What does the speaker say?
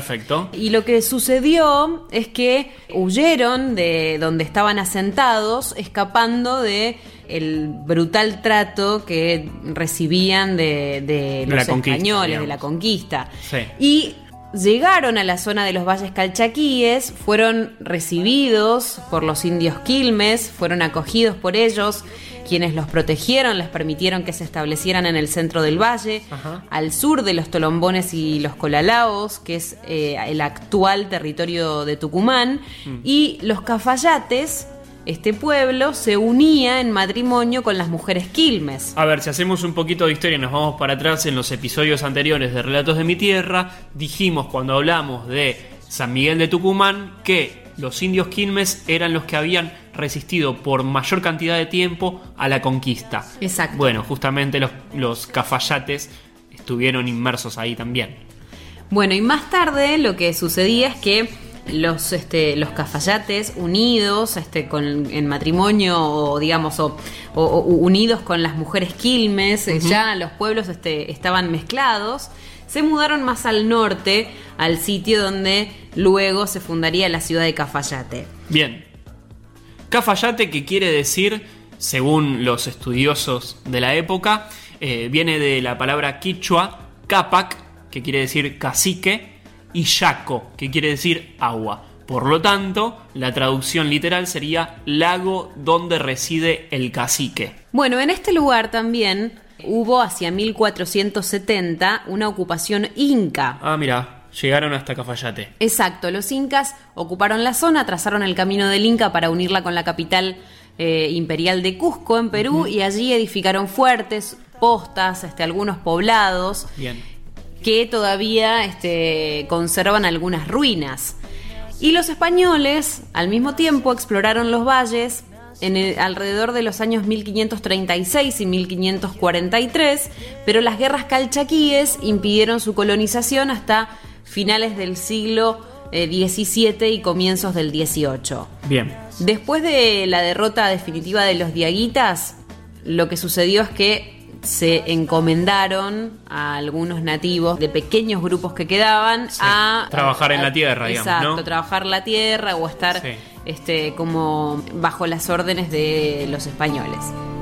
Perfecto. Y lo que sucedió es que huyeron de donde estaban asentados, escapando de el brutal trato que recibían de los españoles, digamos, de la conquista. Sí. Y llegaron a la zona de los valles calchaquíes, fueron recibidos por los indios quilmes, fueron acogidos por ellos, quienes los protegieron, les permitieron que se establecieran en el centro del valle, al sur de los Tolombones y los Colalaos, que es el actual territorio de Tucumán, y los Cafayates. Este pueblo se unía en matrimonio con las mujeres quilmes. A ver, si hacemos un poquito de historia y nos vamos para atrás, en los episodios anteriores de Relatos de mi Tierra, dijimos cuando hablamos de San Miguel de Tucumán que los indios quilmes eran los que habían resistido por mayor cantidad de tiempo a la conquista. Exacto. Bueno, justamente los Cafayates estuvieron inmersos ahí también. Bueno, y más tarde lo que sucedía es que los Cafayates unidos en matrimonio o digamos o unidos con las mujeres quilmes, ya los pueblos estaban mezclados, se mudaron más al norte, al sitio donde luego se fundaría la ciudad de Cafayate. Bien. Cafayate, que quiere decir, según los estudiosos de la época, viene de la palabra quichua Capac, que quiere decir cacique, y Yaco, que quiere decir agua. Por lo tanto, la traducción literal sería lago donde reside el cacique. Bueno, en este lugar también hubo hacia 1470 una ocupación inca. Ah, mira, llegaron hasta Cafayate. Exacto, los incas ocuparon la zona, trazaron el camino del Inca para unirla con la capital imperial de Cusco en Perú, y allí edificaron fuertes, postas, algunos poblados. Bien. Que todavía conservan algunas ruinas. Y los españoles, al mismo tiempo, exploraron los valles alrededor de los años 1536 y 1543, pero las guerras calchaquíes impidieron su colonización hasta finales del siglo XVII y comienzos del XVIII. Bien. Después de la derrota definitiva de los diaguitas, lo que sucedió es que se encomendaron a algunos nativos de pequeños grupos que quedaban a trabajar en la tierra, digamos, exacto, ¿no? Trabajar la tierra o estar como bajo las órdenes de los españoles.